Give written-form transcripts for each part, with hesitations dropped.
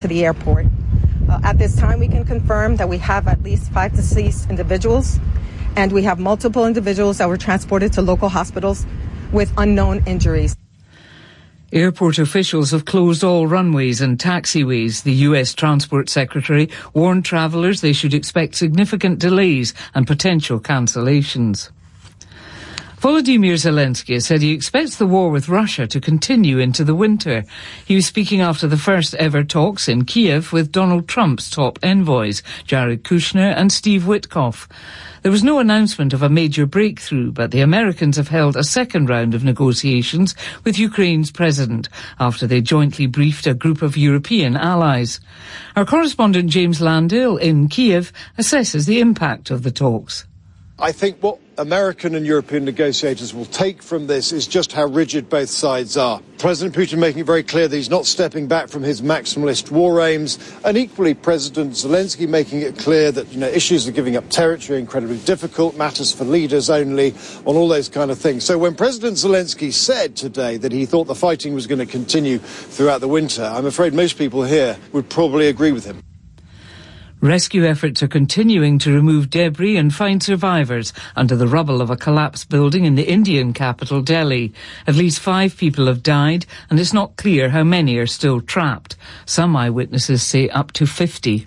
to the airport. At this time, we can confirm that we have at least 5 deceased individuals, and we have multiple individuals that were transported to local hospitals with unknown injuries. Airport officials have closed all runways and taxiways. The US Transport Secretary warned travellers they should expect significant delays and potential cancellations. Volodymyr Zelensky said he expects the war with Russia to continue into the winter. He was speaking after the first ever talks in Kiev with Donald Trump's top envoys, Jared Kushner and Steve Witkoff. There was no announcement of a major breakthrough, but the Americans have held a second round of negotiations with Ukraine's president after they jointly briefed a group of European allies. Our correspondent James Landale in Kiev assesses the impact of the talks. I think what American and European negotiators will take from this is just how rigid both sides are. President Putin making it very clear that he's not stepping back from his maximalist war aims, and equally President Zelensky making it clear that, issues of giving up territory are incredibly difficult, matters for leaders only, on all those kind of things. So when President Zelensky said today that he thought the fighting was going to continue throughout the winter, I'm afraid most people here would probably agree with him. Rescue efforts are continuing to remove debris and find survivors under the rubble of a collapsed building in the Indian capital, Delhi. At least 5 people have died, and it's not clear how many are still trapped. Some eyewitnesses say up to 50.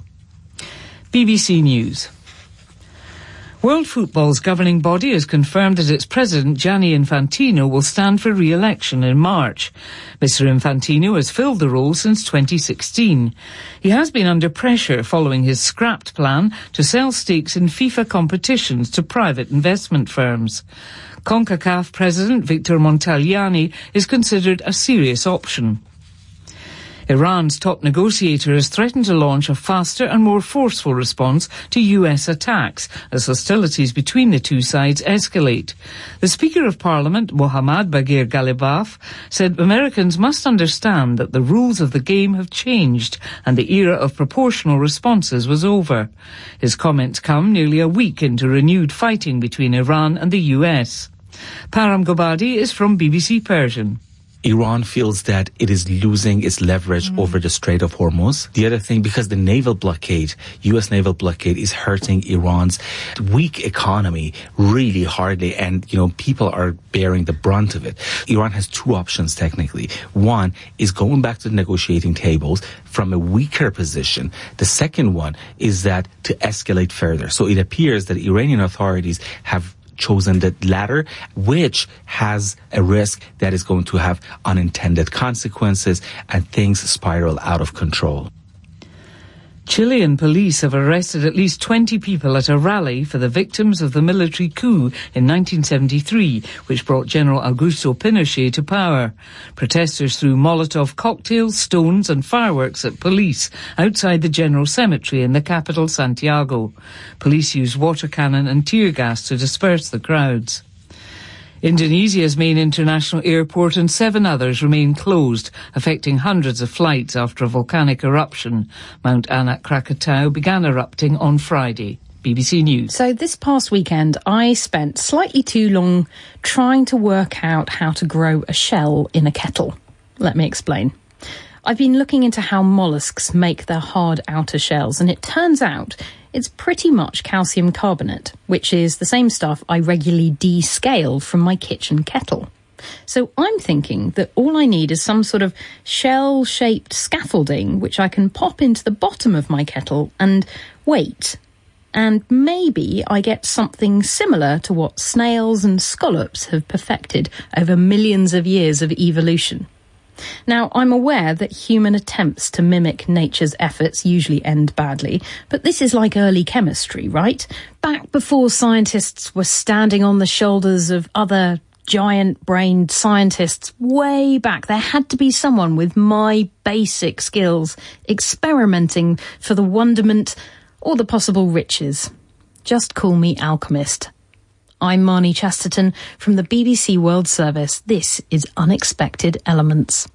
BBC News. World Football's governing body has confirmed that its president, Gianni Infantino, will stand for re-election in March. Mr. Infantino has filled the role since 2016. He has been under pressure following his scrapped plan to sell stakes in FIFA competitions to private investment firms. CONCACAF President Victor Montagliani is considered a serious option. Iran's top negotiator has threatened to launch a faster and more forceful response to US attacks as hostilities between the two sides escalate. The Speaker of Parliament, Mohammad Bagher Ghalibaf, said Americans must understand that the rules of the game have changed and the era of proportional responses was over. His comments come nearly a week into renewed fighting between Iran and the US. Param Gobadi is from BBC Persian. Iran feels that it is losing its leverage over the Strait of Hormuz. The other thing, because the naval blockade, U.S. naval blockade, is hurting Iran's weak economy really hardly, and, people are bearing the brunt of it. Iran has 2 options, technically. One is going back to the negotiating tables from a weaker position. The second one is that to escalate further. So it appears that Iranian authorities have chosen the latter, which has a risk that is going to have unintended consequences and things spiral out of control. Chilean police have arrested at least 20 people at a rally for the victims of the military coup in 1973, which brought General Augusto Pinochet to power. Protesters threw Molotov cocktails, stones and fireworks at police outside the General Cemetery in the capital, Santiago. Police used water cannon and tear gas to disperse the crowds. Indonesia's main international airport and 7 others remain closed, affecting hundreds of flights after a volcanic eruption. Mount Anak Krakatau began erupting on Friday. BBC News. So this past weekend, I spent slightly too long trying to work out how to grow a shell in a kettle. Let me explain. I've been looking into how molluscs make their hard outer shells, and it turns out it's pretty much calcium carbonate, which is the same stuff I regularly descale from my kitchen kettle. So I'm thinking that all I need is some sort of shell-shaped scaffolding which I can pop into the bottom of my kettle and wait. And maybe I get something similar to what snails and scallops have perfected over millions of years of evolution. Now, I'm aware that human attempts to mimic nature's efforts usually end badly, but this is like early chemistry, right? Back before scientists were standing on the shoulders of other giant-brained scientists way back, there had to be someone with my basic skills experimenting for the wonderment or the possible riches. Just call me alchemist. I'm Marnie Chesterton from the BBC World Service. This is Unexpected Elements.